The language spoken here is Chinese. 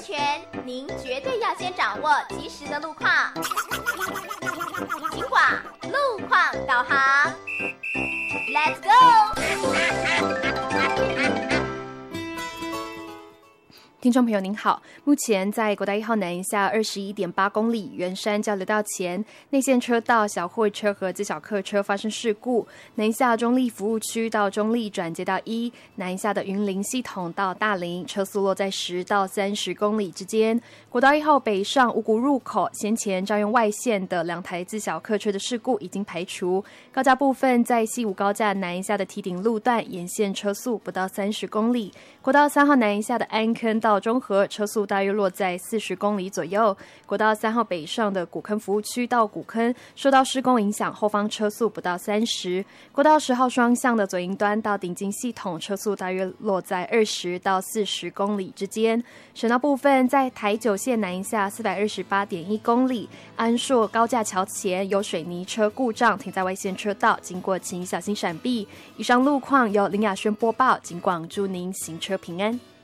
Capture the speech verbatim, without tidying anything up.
全，您绝对要先掌握及时的路况。警广路况导航 ，Let's go！ 听众朋友您好，目前在国道一号南下二十一点八公里圆山交流道前内线车道小货车和自小客车发生事故，南下中立服务区到中立转接到一，南下的云林系统到大林车速落在十到三十公里之间。国道一号北上五股入口先前占用外线的两台自小客车的事故已经排除，高架部分在西武高架南下的堤顶路段沿线车速不到三十公里，国道三号南下的安坑到中和车速大约落在四十公里左右，国道三号北上的古坑服务区到古坑受到施工影响，后方车速不到三十，国道十号双向的左营端到顶进系统车速大约落在二十到四十公里之间。省道部分在台九线南下四百二十八点一公里，安硕高架桥前有水泥车故障停在外线车道，经过请小心闪避。以上路况由林雅轩播报，警广祝您行车平安。